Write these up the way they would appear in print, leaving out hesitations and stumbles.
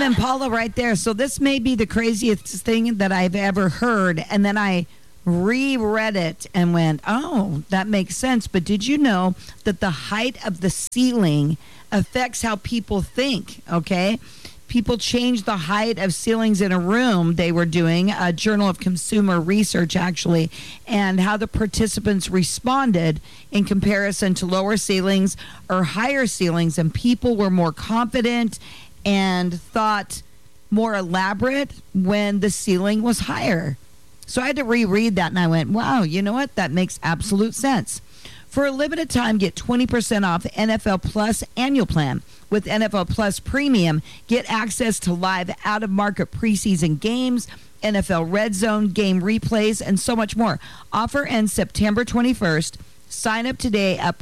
Impala right there. So this may be the craziest thing that I've ever heard. And then I reread it and went, oh, that makes sense. But did you know that the height of the ceiling affects how people think? Okay. People change the height of ceilings in a room. They were doing a Journal of Consumer Research, actually, and how the participants responded in comparison to lower ceilings or higher ceilings. And people were more confident and thought more elaborate when the ceiling was higher. So I had to reread that, and I went, wow, you know what? That makes absolute sense. For a limited time, get 20% off NFL Plus annual plan. With NFL Plus Premium, get access to live out-of-market preseason games, NFL Red Zone game replays, and so much more. Offer ends September 21st. Sign up today at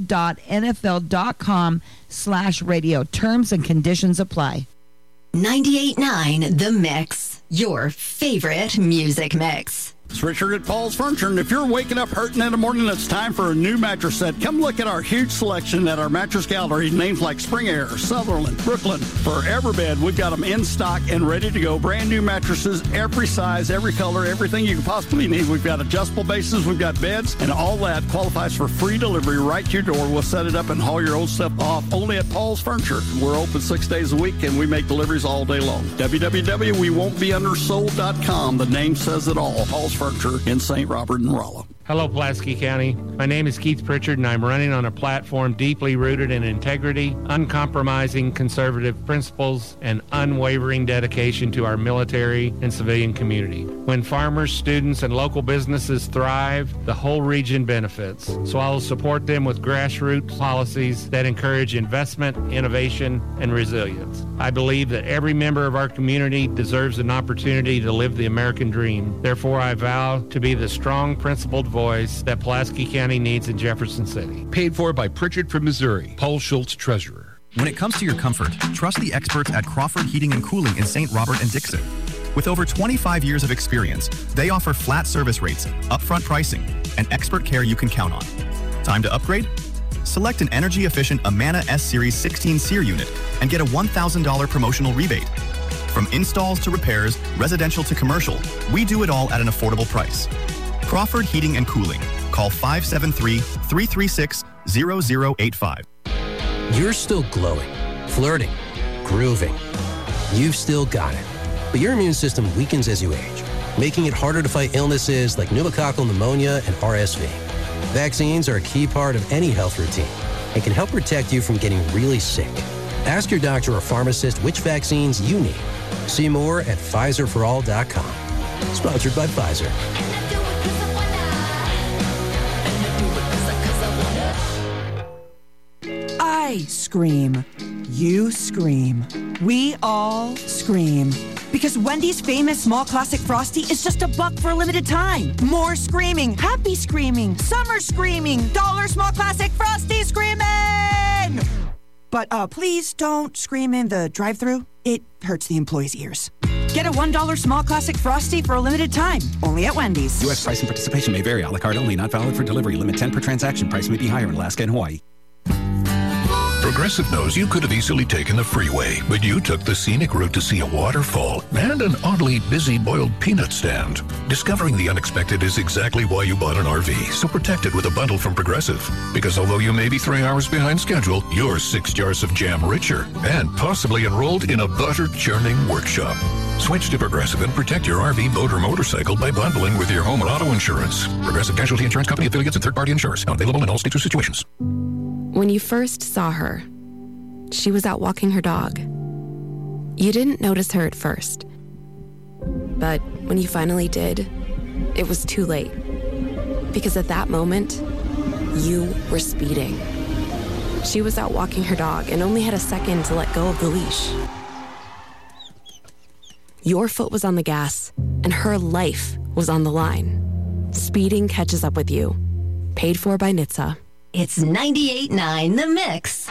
plus.nfl.com/radio. Terms and conditions apply. 98.9 The Mix, your favorite music mix. It's Richard at Paul's Furniture, and if you're waking up hurting in the morning, it's time for a new mattress set. Come look at our huge selection at our mattress gallery. Names like Spring Air, Sutherland, Brooklyn, Foreverbed. We've got them in stock and ready to go. Brand new mattresses, every size, every color, everything you can possibly need. We've got adjustable bases, we've got beds, and all that qualifies for free delivery right to your door. We'll set it up and haul your old stuff off only at Paul's Furniture. We're open 6 days a week, and we make deliveries all day long. www.wewon'tbeundersold.com. The name says it all. Paul's Furniture in St. Robert and Rolla. Hello, Pulaski County. My name is Keith Pritchard, and I'm running on a platform deeply rooted in integrity, uncompromising conservative principles, and unwavering dedication to our military and civilian community. When farmers, students, and local businesses thrive, the whole region benefits. So I will support them with grassroots policies that encourage investment, innovation, and resilience. I believe that every member of our community deserves an opportunity to live the American dream. Therefore, I vow to be the strong, principled voice that Pulaski County needs in Jefferson City. Paid for by Pritchard from Missouri. Paul Schultz, Treasurer. When it comes to your comfort, trust the experts at Crawford Heating and Cooling in St. Robert and Dixon. With over 25 years of experience, they offer flat service rates, upfront pricing, and expert care you can count on. Time to upgrade? Select an energy-efficient Amana S-Series 16 SEER unit and get a $1,000 promotional rebate. From installs to repairs, residential to commercial, we do it all at an affordable price. Crawford Heating and Cooling. Call 573-336-0085. You're still glowing, flirting, grooving. You've still got it. But your immune system weakens as you age, making it harder to fight illnesses like pneumococcal pneumonia and RSV. Vaccines are a key part of any health routine and can help protect you from getting really sick. Ask your doctor or pharmacist which vaccines you need. See more at PfizerForAll.com. Sponsored by Pfizer. I scream. You scream. We all scream. Because Wendy's famous small classic Frosty is just $1 for a limited time. More screaming, happy screaming, summer screaming, dollar small classic Frosty screaming! But please don't scream in the drive-thru. It hurts the employees' ears. Get a $1 small classic Frosty for a limited time, only at Wendy's. U.S. price and participation may vary. A la carte only, not valid for delivery. Limit 10 per transaction. Price may be higher in Alaska and Hawaii. Progressive knows you could have easily taken the freeway, but you took the scenic route to see a waterfall and an oddly busy boiled peanut stand. Discovering the unexpected is exactly why you bought an RV, so protect it with a bundle from Progressive. Because although you may be 3 hours behind schedule, you're 6 jars of jam richer and possibly enrolled in a butter-churning workshop. Switch to Progressive and protect your RV, boat, or motorcycle by bundling with your home and auto insurance. Progressive Casualty Insurance Company affiliates and third-party insurers. Not available in all states or situations. When you first saw her, she was out walking her dog. You didn't notice her at first. But when you finally did, it was too late. Because at that moment, you were speeding. She was out walking her dog and only had a second to let go of the leash. Your foot was on the gas, and her life was on the line. Speeding catches up with you. Paid for by NHTSA. It's 98.9 The Mix.